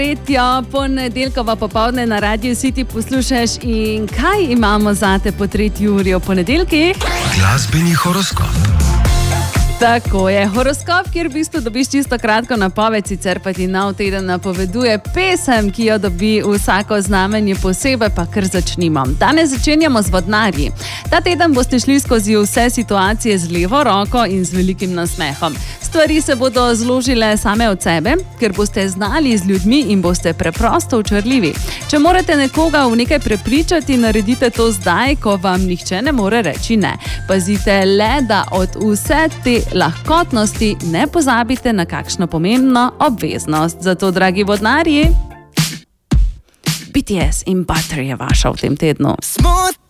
Tretjo ponedeljkovo popoldne na Radiu City poslušaš in kaj imamo zate po 3. uri ob ponedeljkih? Glasbeni horoskop. Tako je, horoskop, kjer v bistvu dobiš čisto kratko napoved, sicer pa ti nov teden napoveduje pesem, ki jo dobi vsako znamenje posebej, pa kar začnimo. Danes začenjamo z vodnarji. Ta teden boste šli skozi vse situacije z levo roko in z velikim nasmehom. Stvari se bodo zložile same od sebe, ker boste znali z ljudmi in boste preprosto učrljivi. Če morate nekoga v nekaj prepričati, naredite to zdaj, ko vam nihče ne more reči ne. Pazite le, da od vse te lahkotnosti ne pozabite na kakšno pomembno obveznost. Zato, dragi vodnarji, BTS in Butter je vaša v tem tednu.